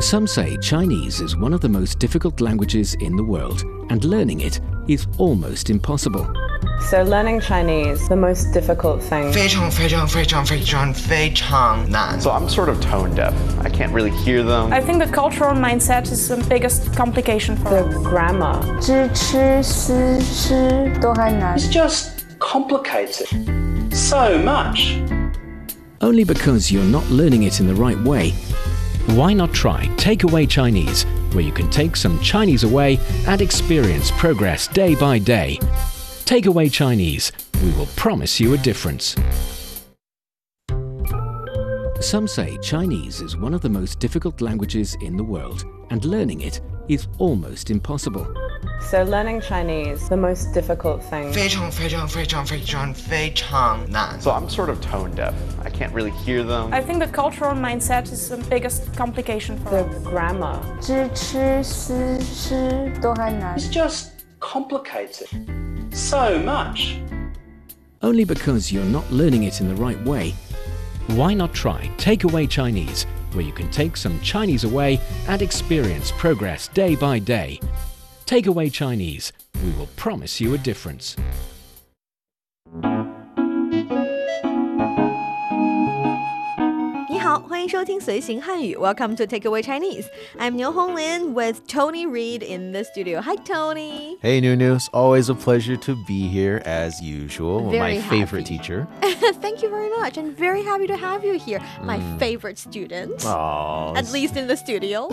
Some say Chinese is one of the most difficult languages in the world, and learning it is almost impossible. So learning Chinese, the most difficult thing. 非常非常非常非常非常难 So I'm sort of tone deaf. I can't really hear them. I think the cultural mindset is the biggest complication for The grammar. 知吃思诗都很难 It's just complicated. So much. Only because you're not learning it in the right way. Why not try Takeaway Chinese, where you can take some Chinese away and experience progress day by day. Takeaway Chinese, we will promise you a difference. Some say Chinese is one of the most difficult languages in the world, and learning it is almost impossible. So learning Chinese, the most difficult thing. 非常非常非常非常非常难 So I'm sort of tone deaf. I can't really hear them. I think the cultural mindset is the biggest complication for The grammar. 知吃思诗都很难 It's just complicated. So much. Only because you're not learning it in the right way. Why not try Takeaway Chinese, where you can take some Chinese away and experience progress day by day. Takeaway Chinese, we will promise you a difference. 你好，欢迎收听随行汉语 Welcome to Takeaway Chinese. I'm Niu Honglin with Tony Reed in the studio. Hi, Tony. Hey, Nunu. Always a pleasure to be here as usual. Very my happy. favorite teacher. Thank you very much, and very happy to have you here. My favorite student. Aww. At least in the studio.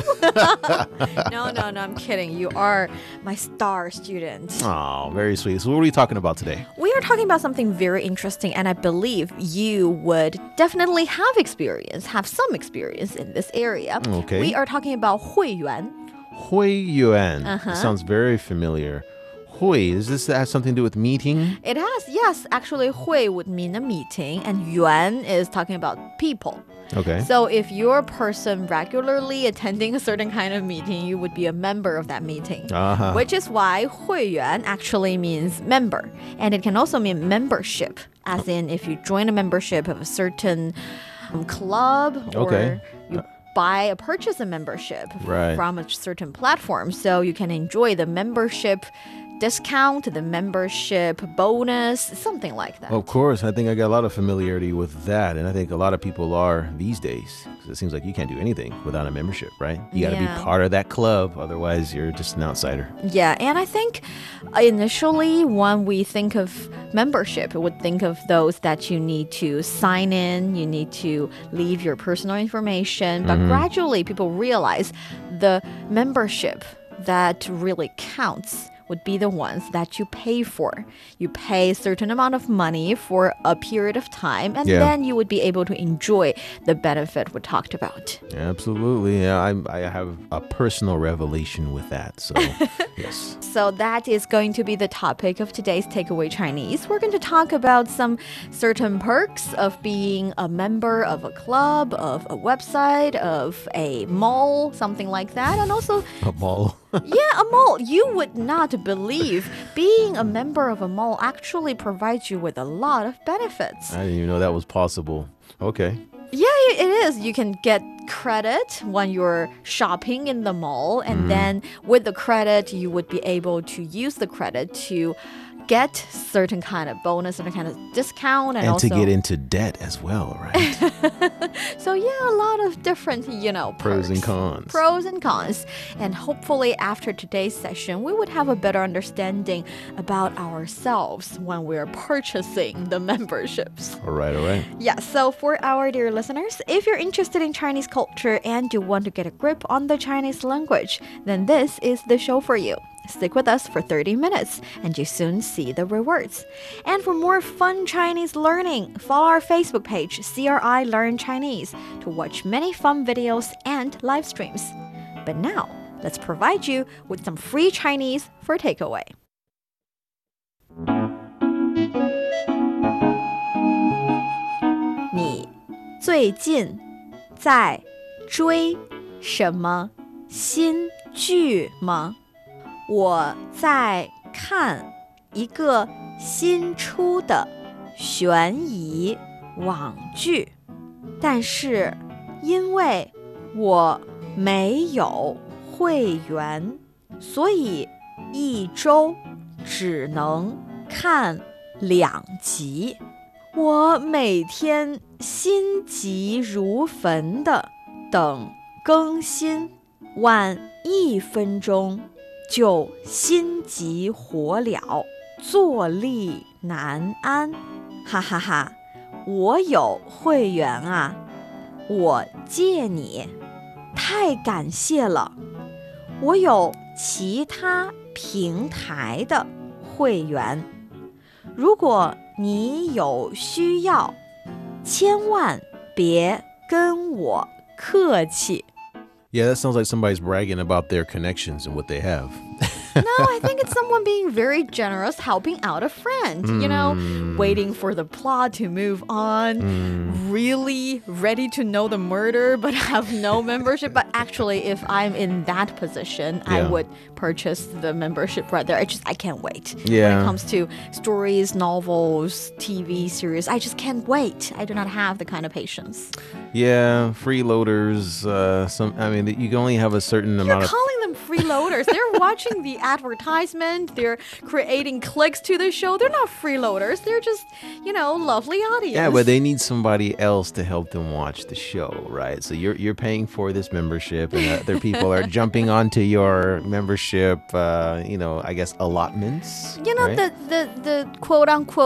No, I'm kidding. You are my star student. Oh, very sweet. So what are we talking about today? We are talking about something very interesting, and I believe you would definitely have some experience in this area. Okay. We are talking about 会员. Hui Yuan. Sounds very familiar. Hui, does this have something to do with meeting? It has, yes. Actually, 会 would mean a meeting, and yuan is talking about people. Okay. So if you're a person regularly attending a certain kind of meeting, you would be a member of that meeting. Which is why 会员 actually means member. And it can also mean membership, as in if you join a membership of a certain club or you purchase a membership from a certain platform. So you can enjoy the membership discount, the membership bonus, something like that. Of course. I think I got a lot of familiarity with that. And I think a lot of people are these days. Because it seems like you can't do anything without a membership, right? You got to be part of that club. Otherwise, you're just an outsider. Yeah. And I think initially when we think of membership, we would think of those that you need to sign in, you need to leave your personal information. But gradually, people realize the membership that really counts would be the ones that you pay for. You pay a certain amount of money for a period of time, and then you would be able to enjoy the benefit we talked about. Absolutely. Yeah, I have a personal revelation with that. So, yes. So that is going to be the topic of today's Takeaway Chinese. We're going to talk about some certain perks of being a member of a club, of a website, of a mall, something like that, and also A mall. Yeah, a mall. You would not believe being a member of a mall actually provides you with a lot of benefits. I didn't even know that was possible. Okay. Yeah, it is. You can get credit when you're shopping in the mall, and then with the credit, you would be able to use the credit to get certain kind of bonus, certain kind of discount, and also to get into debt as well, right? So yeah, a lot of different, Pros and perks. cons. Pros and cons. And hopefully after today's session, we would have a better understanding about ourselves when we're purchasing the memberships. All right. Yeah, so for our dear listeners, if you're interested in Chinese culture and you want to get a grip on the Chinese language, then this is the show for you. Stick with us for 30 minutes and you soon see the rewards. And for more fun Chinese learning, follow our Facebook page, CRI Learn Chinese, to watch many fun videos and live streams. But now, let's provide you with some free Chinese for takeaway. 你最近在追什么新剧吗？我在看一个新出的悬疑网剧，但是因为我没有会员，所以一周只能看2集。我每天心急如焚的等更新，晚1分钟就心急火燎，坐立难安。哈哈哈，我有会员啊，我借你，太感谢了。我有其他平台的会员，如果你有需要，千万别跟我客气。 Yeah, that sounds like somebody's bragging about their connections and what they have. No, I think it's someone being very generous, helping out a friend, you know, waiting for the plot to move on, really ready to know the murder but have no membership. But actually, if I'm in that position, I would purchase the membership right there. I can't wait. Yeah. When it comes to stories, novels, TV series, I just can't wait. I do not have the kind of patience. Yeah, freeloaders. You can only have a certain amount of... You're calling them freeloaders. They're watching the advertisement. They're creating clicks to the show. They're not freeloaders. They're just, lovely audience. Yeah, but they need somebody else to help them watch the show, right? So you're paying for this membership, and other people are jumping onto your membership, I guess allotments. Right? the quote-unquote